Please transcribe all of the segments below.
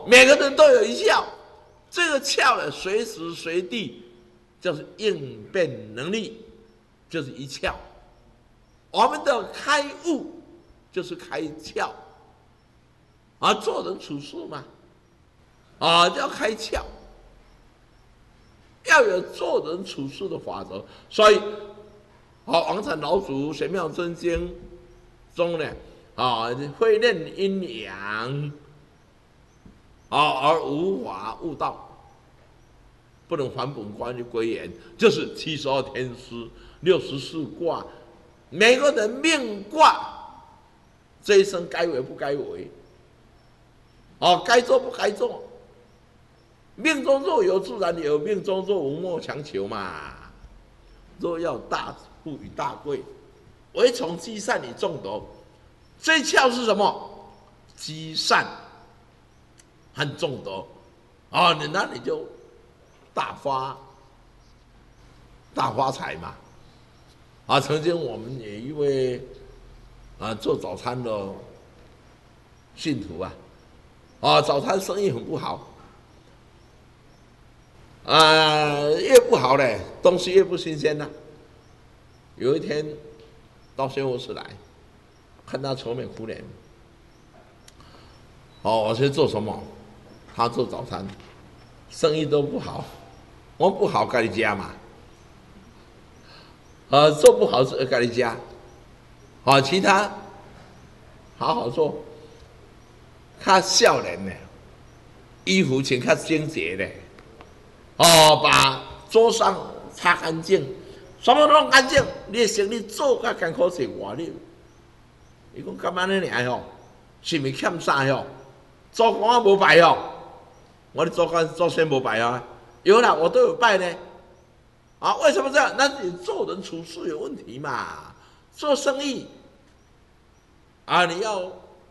每个人都有一窍，这个窍呢，随时随地就是应变能力，就是一窍。我们的开悟就是开窍，做人处事嘛，要开窍，要有做人处事的法则。所以，王禅老祖《玄妙真经》中呢，会念阴阳，而无法悟道，不能返本观归元，就是72天师、64卦，每个人命卦这一生该为不该为，该做不该做。命中若有自然有，命中若无莫强求嘛。若要大富与大贵，唯从积善以众德。这一窍是什么？积善和众德你那你就大发财嘛。曾经我们也一位做早餐的信徒早餐生意很不好，越不好嘞，东西越不新鲜呐。有一天到宣武室来，看他愁眉苦脸，我去做什么？他做早餐，生意都不好，我不好跟你加嘛，做不好是跟你加，其他好好做，较少年呢，衣服穿较整洁呢，把桌上擦干净，什么弄干净，你的生意做较艰苦是外力。伊讲干嘛呢？尔是咪欠啥做工无拜我的做先无拜有啦，我都有拜呢。为什么这样？那你做人处事有问题嘛？做生意你要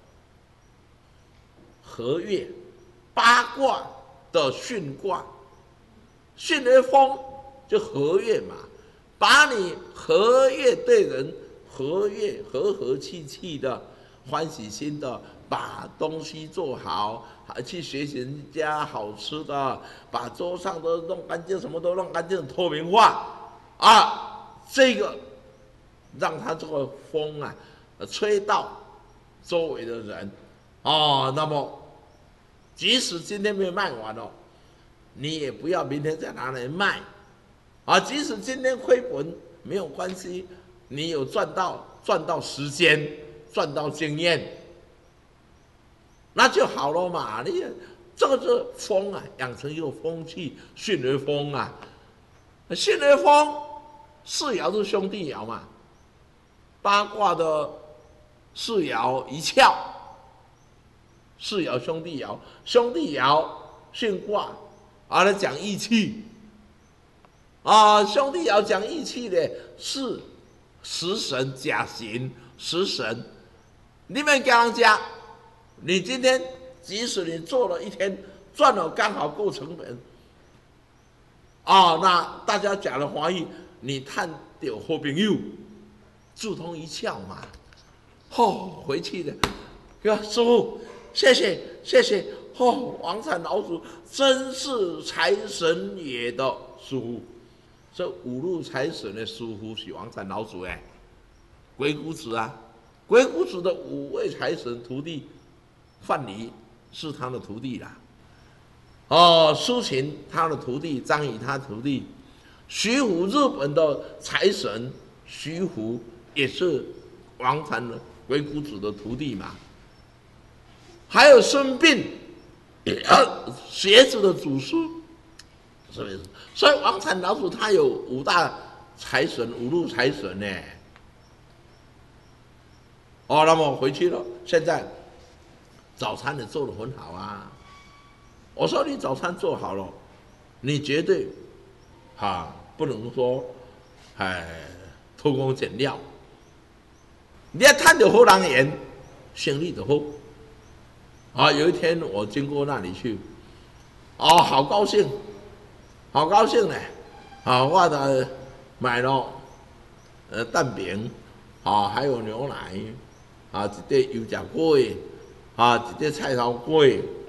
合月八卦的巽卦，巽而风就合月嘛，把你合月对人。和悦和和气气的，欢喜心的，把东西做好，去学习人家好吃的，把桌上都弄干净，什么都弄干净，透明化这个让他这个风吹到周围的人那么即使今天没有卖完你也不要明天再拿来卖即使今天亏本没有关系。你有赚到时间，赚到经验，那就好了嘛。你这个是风养成一个风气，巽而风巽而风4爻是兄弟爻嘛，八卦的4爻一窍，4爻兄弟爻，兄弟爻巽卦来讲义气兄弟爻讲义气的是。食神甲刑，食神，你们跟人家，你今天即使你做了一天，赚了刚好够成本，那大家讲了华语，你探到好朋友，注通一窍嘛，回去的，师父，谢谢，王禅老祖真是财神爷的师父。这五路财神的师傅是王禅老祖鬼谷子鬼谷子的5位财神徒弟，范蠡是他的徒弟啦，苏秦他的徒弟，张仪他的徒弟，徐福日本的财神徐福也是王禅的鬼谷子的徒弟嘛，还有孙膑，鞋子的祖师。所以王禅老祖他有5大财神，5路财神呢。那么回去了，现在早餐你做得很好我说你早餐做好了，你绝对不能说偷工减料。你要探到好人缘，生意就好。有一天我经过那里去，好高兴。好高兴呢！我的买了蛋饼，还有牛奶，一碟油炸粿，一碟菜头粿，